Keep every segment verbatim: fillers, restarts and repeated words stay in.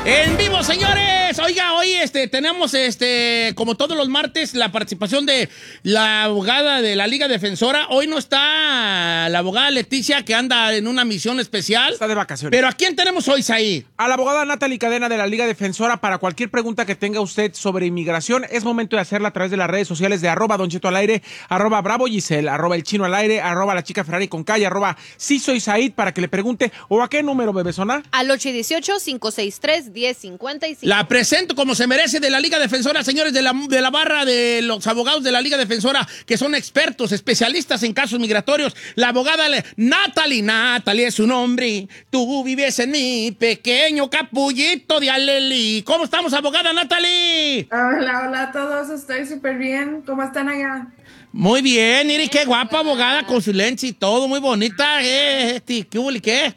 En vivo, señores. Oiga, hoy este, tenemos, este, como todos los martes, la participación de la abogada de la Liga Defensora. Hoy no está la abogada Leticia, que anda en una misión especial. Está de vacaciones. Pero ¿a quién tenemos hoy, Said? A la abogada Natalie Cadena de la Liga Defensora. Para cualquier pregunta que tenga usted sobre inmigración, es momento de hacerla a través de las redes sociales de arroba Don Cheto al aire, arroba Bravo Giselle, arroba El Chino al aire, arroba La Chica Ferrari con calle, arroba Sí Soy Said, para que le pregunte. ¿O a qué número, bebesona? Al ocho uno ocho, cinco seis tres, uno cero cinco cinco. La presento como se merece de la Liga Defensora, señores, de la, de la barra de los abogados de la Liga Defensora, que son expertos, especialistas en casos migratorios. La abogada Le Natalie, Natalie es su nombre. Tú vives en mi pequeño capullito de Aleli. ¿Cómo estamos, abogada Natalie? Hola, hola a todos, estoy súper bien. ¿Cómo están allá? Muy bien, Iri, qué guapa abogada, con su lente y todo, muy bonita. Eh, este, ¿qué hubo, qué?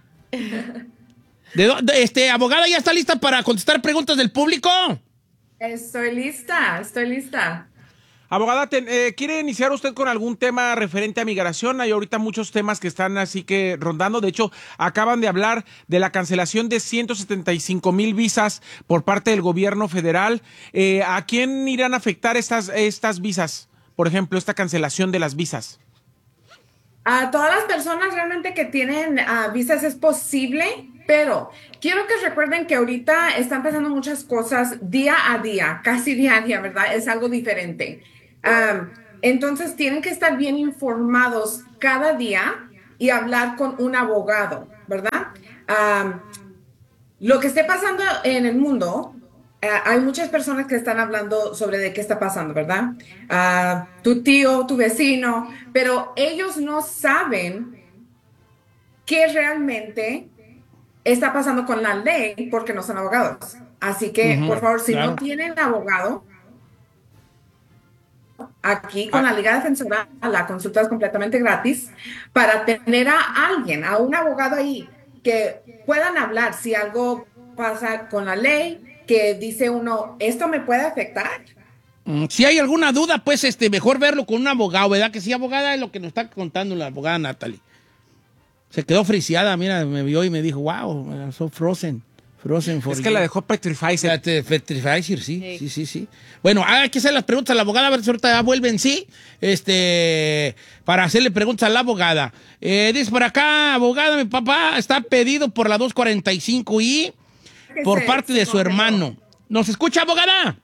De, de, este, abogada, ¿ya está lista para contestar preguntas del público? Estoy lista, estoy lista. Abogada, te, eh, ¿quiere iniciar usted con algún tema referente a migración? Hay ahorita muchos temas que están así que rondando. De hecho, acaban de hablar de la cancelación de ciento setenta y cinco mil visas por parte del gobierno federal. Eh, ¿A quién irán a afectar estas, estas visas? Por ejemplo, esta cancelación de las visas. A todas las personas realmente que tienen uh, visas es posible, pero quiero que recuerden que ahorita están pasando muchas cosas día a día, casi día a día, ¿verdad? Es algo diferente. Um, entonces tienen que estar bien informados cada día y hablar con un abogado, ¿verdad? Um, lo que esté pasando en el mundo, uh, hay muchas personas que están hablando sobre de qué está pasando, ¿verdad? Uh, tu tío, tu vecino, pero ellos no saben qué realmente está pasando con la ley porque no son abogados. Así que, uh-huh, por favor, si claro. no tienen abogado, aquí con ah. la Liga Defensora, la consulta es completamente gratis para tener a alguien, a un abogado ahí que puedan hablar si algo pasa con la ley, que dice uno, ¿esto me puede afectar? Mm, si hay alguna duda, pues este, mejor verlo con un abogado, ¿verdad? Que sí, abogada, es lo que nos está contando la abogada Natalie. Se quedó friseada, mira, me vio y me dijo, wow, so frozen. Frozen for es que you. La dejó Petrifier. Petrifier, sí, sí, sí, sí, sí. Bueno, hay que hacer las preguntas a la abogada, a ver si ahorita ya vuelven, sí, este, para hacerle preguntas a la abogada. Eh, dice por acá, abogada, mi papá está pedido por la dos cuarenta y cinco I por se, parte se de su congeló. hermano. ¿Nos escucha, abogada?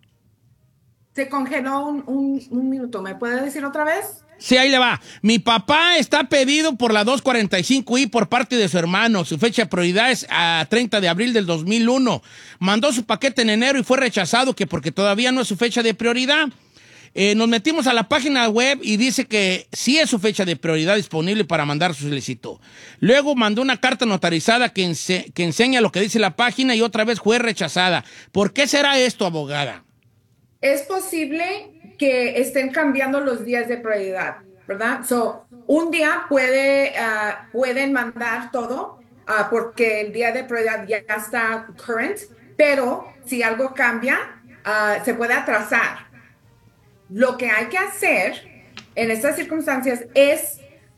Se congeló un, un, un minuto, ¿me puede decir otra vez? Sí, ahí le va. Mi papá está pedido por la dos cuarenta y cinco I por parte de su hermano. Su fecha de prioridad es a treinta de abril del dos mil uno. Mandó su paquete en enero y fue rechazado que porque todavía no es su fecha de prioridad. Eh, nos metimos a la página web y dice que sí es su fecha de prioridad disponible para mandar su solicitud. Luego mandó una carta notarizada que, ense que enseña lo que dice la página y otra vez fue rechazada. ¿Por qué será esto, abogada? Es posible que estén cambiando los días de prioridad, ¿verdad? So, un día puede, uh, pueden mandar todo uh, porque el día de prioridad ya está current, pero si algo cambia, uh, se puede atrasar. Lo que hay que hacer en estas circunstancias es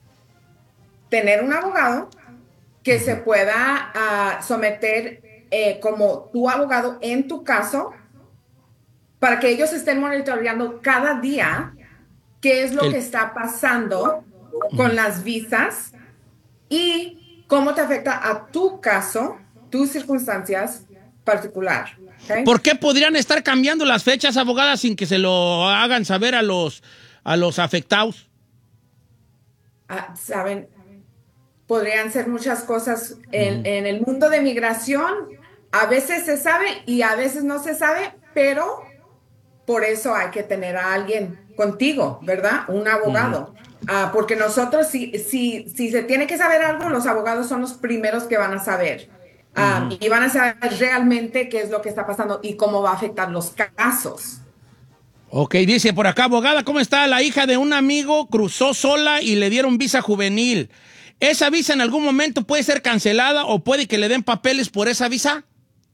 tener un abogado que se pueda uh, someter eh, como tu abogado en tu caso, para que ellos estén monitoreando cada día qué es lo El... que está pasando con las visas y cómo te afecta a tu caso, tus circunstancias particular. ¿Okay? ¿Por qué podrían estar cambiando las fechas, abogadas, sin que se lo hagan saber a los, a los afectados? Ah, Saben, podrían ser muchas cosas en, uh-huh. en el mundo de migración. A veces se sabe y a veces no se sabe, pero por eso hay que tener a alguien contigo, ¿verdad? Un abogado. Uh-huh. uh, porque nosotros, si, si, si se tiene que saber algo, los abogados son los primeros que van a saber. Um, uh-huh. Y van a saber realmente qué es lo que está pasando y cómo va a afectar los casos. Ok, dice por acá, abogada, ¿cómo está? La hija de un amigo cruzó sola y le dieron visa juvenil. ¿Esa visa en algún momento puede ser cancelada o puede que le den papeles por esa visa?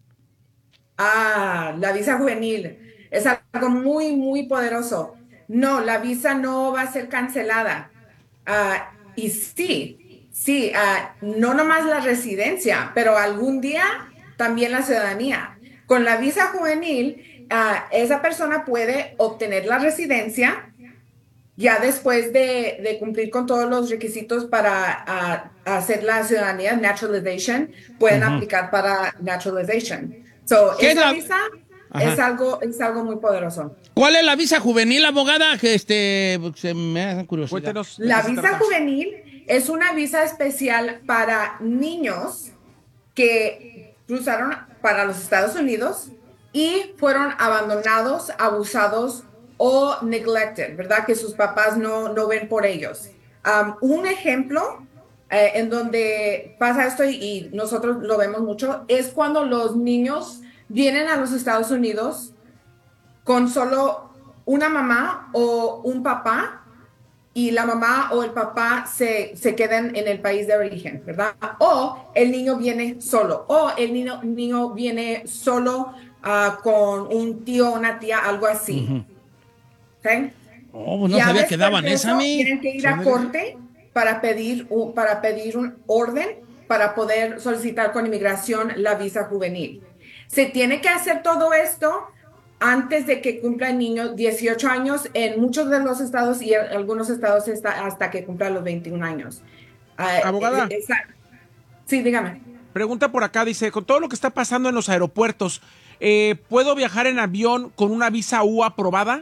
Ah, la visa juvenil. Es algo muy, muy poderoso. No, la visa no va a ser cancelada. Uh, y sí, sí, uh, no nomás la residencia, pero algún día también la ciudadanía. Con la visa juvenil, uh, esa persona puede obtener la residencia ya después de, de cumplir con todos los requisitos para uh, hacer la ciudadanía, naturalization, pueden uh-huh. aplicar para naturalization. So, ¿Qué esa es la... visa es algo, es algo muy poderoso. ¿Cuál es la visa juvenil, abogada? Que este, se me hace curiosidad. Cuéntenos, la visa juvenil es una visa especial para niños que cruzaron para los Estados Unidos y fueron abandonados, abusados o neglected, ¿verdad? Que sus papás no, no ven por ellos. Um, un ejemplo eh, en donde pasa esto y, y nosotros lo vemos mucho es cuando los niños vienen a los Estados Unidos con solo una mamá o un papá y la mamá o el papá se, se quedan en el país de origen, ¿verdad? O el niño viene solo, o el niño, niño viene solo uh, con un tío o una tía, algo así. Uh-huh. ¿Okay? Oh, pues no ya sabía que daban esa, mi. Tienen que ir a corte para pedir, un, para pedir un orden para poder solicitar con inmigración la visa juvenil. Se tiene que hacer todo esto antes de que cumpla el niño dieciocho años en muchos de los estados y en algunos estados está hasta que cumpla los veintiún años. Abogada. Uh, esa, sí, dígame. Pregunta por acá, dice, con todo lo que está pasando en los aeropuertos, eh, ¿puedo viajar en avión con una visa U aprobada?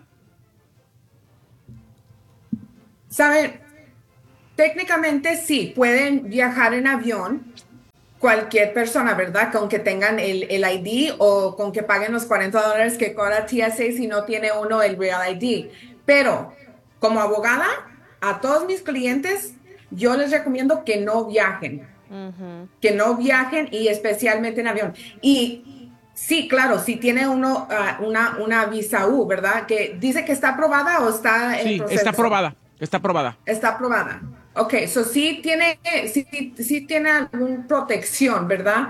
Saben, técnicamente sí, pueden viajar en avión cualquier persona, ¿verdad? Con que tengan el, el I D o con que paguen los cuarenta dólares que cobra T S A si no tiene uno el Real I D. Pero como abogada, a todos mis clientes, yo les recomiendo que no viajen. Uh-huh. Que no viajen y especialmente en avión. Y sí, claro, si tiene uno uh, una, una visa U, ¿verdad? Que dice que está aprobada o está en sí, proceso. está aprobada, está aprobada. Está aprobada. Ok, so sí tiene, sí, sí tiene alguna protección, ¿verdad?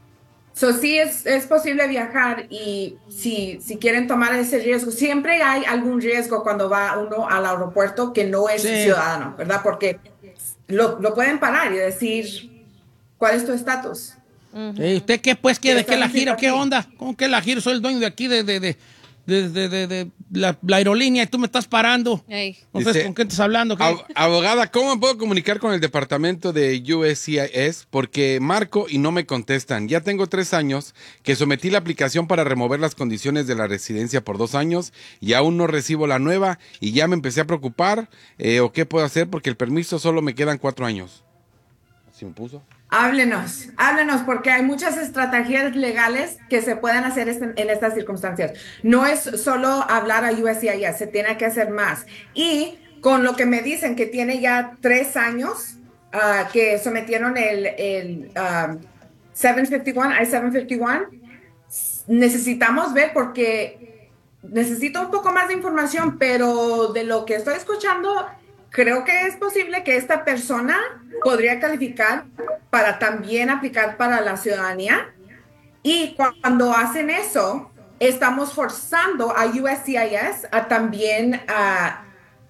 So sí es, es posible viajar y si, si quieren tomar ese riesgo, siempre hay algún riesgo cuando va uno al aeropuerto que no es sí. ciudadano, ¿verdad? Porque lo, lo pueden parar y decir, ¿cuál es tu estatus? Uh-huh. ¿Y usted qué pues quiere? ¿Qué la giro? ¿Qué onda? ¿Cómo que la giro? Soy el dueño de aquí de... de, de... De, de, de, de la, la aerolínea y tú me estás parando. Hey. No sé con quién estás hablando. ¿Qué? Ab- abogada, ¿cómo me puedo comunicar con el departamento de U S C I S? Porque marco y no me contestan. Ya tengo tres años que sometí la aplicación para remover las condiciones de la residencia por dos años y aún no recibo la nueva y ya me empecé a preocupar. Eh, ¿O qué puedo hacer? Porque el permiso solo me quedan cuatro años. ¿Así me puso? Háblenos, háblenos, porque hay muchas estrategias legales que se pueden hacer en estas circunstancias. No es solo hablar a U S C I S, se tiene que hacer más. Y con lo que me dicen que tiene ya tres años uh, que sometieron el, el um, setecientos cincuenta y uno, I setecientos cincuenta y uno, necesitamos ver porque necesito un poco más de información, pero de lo que estoy escuchando, creo que es posible que esta persona podría calificar para también aplicar para la ciudadanía. Y cuando hacen eso, estamos forzando a U S C I S a también a,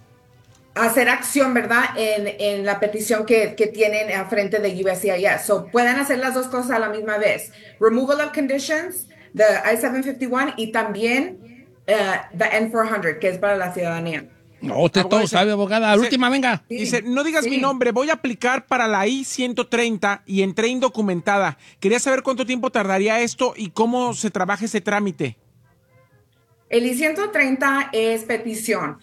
a hacer acción, ¿verdad? En, en la petición que, que tienen a frente de U S C I S. So, pueden hacer las dos cosas a la misma vez. Removal of conditions, the I setecientos cincuenta y uno, y también uh, the N cuatrocientos, que es para la ciudadanía. No, usted todo dice, sabe, abogada. La última, venga. Sí, dice, no digas sí. mi nombre, voy a aplicar para la I ciento treinta y entré indocumentada. Quería saber cuánto tiempo tardaría esto y cómo se trabaja ese trámite. El I ciento treinta es petición.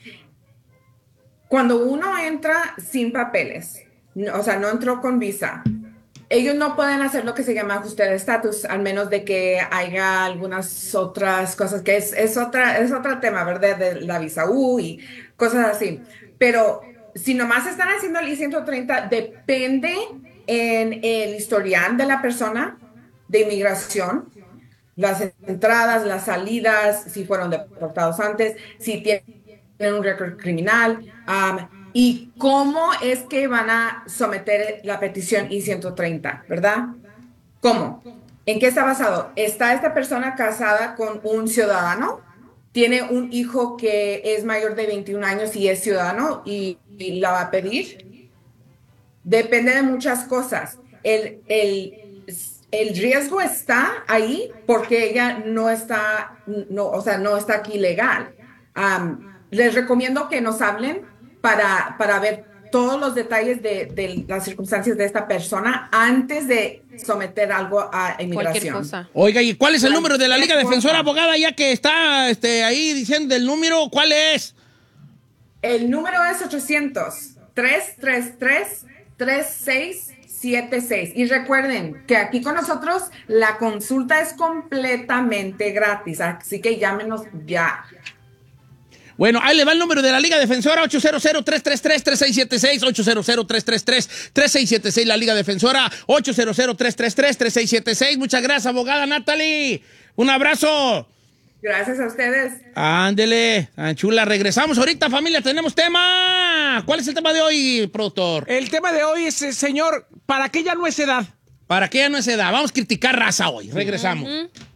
Cuando uno entra sin papeles, o sea, no entró con visa, ellos no pueden hacer lo que se llama ajuste de estatus, al menos de que haya algunas otras cosas, que es, es, otra, es otro tema, ¿verdad? De la visa U y cosas así. Pero si nomás están haciendo el I ciento treinta, depende en el historial de la persona de inmigración, las entradas, las salidas, si fueron deportados antes, si tienen un récord criminal, um, y cómo es que van a someter la petición I ciento treinta, ¿verdad? ¿Cómo? ¿En qué está basado? ¿Está esta persona casada con un ciudadano? ¿Tiene un hijo que es mayor de veintiún años y es ciudadano y, y la va a pedir? Depende de muchas cosas. El, el, el riesgo está ahí porque ella no está, no, o sea, no está aquí legal. Um, les recomiendo que nos hablen para, para ver todos los detalles de, de las circunstancias de esta persona antes de someter algo a Cualquier inmigración. cosa. Oiga, ¿y cuál es el Cualquier número de la Liga cosa. Defensora Abogada ya que está este, ahí diciendo el número? ¿Cuál es? El número es ochocientos, tres tres tres, tres seis siete seis. Y recuerden que aquí con nosotros la consulta es completamente gratis, así que llámenos ya. Bueno, ahí le va el número de la Liga Defensora, ocho cero cero, tres tres tres, tres seis siete seis, ocho cero cero, tres tres tres, tres seis siete seis, la Liga Defensora, ocho cero cero, tres tres tres, tres seis siete seis. Muchas gracias, abogada Natalie. Un abrazo. Gracias a ustedes. Ándele, tan chula. Regresamos ahorita, familia, tenemos tema. ¿Cuál es el tema de hoy, productor? El tema de hoy es, eh, señor, ¿para qué ya no es edad? ¿Para qué ya no es edad? Vamos a criticar raza hoy. Regresamos. Ujú.